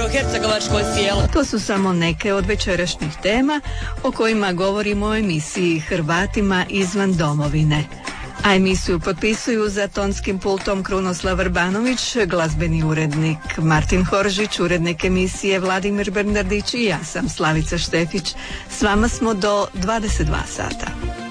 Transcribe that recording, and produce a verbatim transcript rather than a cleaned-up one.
bosansko-hercegovačko sjelo. To su samo neke od večerašnjih tema o kojima govorimo u emisiji Hrvatima izvan domovine. A emisiju potpisuju za tonskim pultom Krunoslav Vrbanović, glazbeni urednik Martin Horžić, urednik emisije Vladimir Bernardić i ja sam Slavica Štefić. S vama smo do dvadeset dva sata.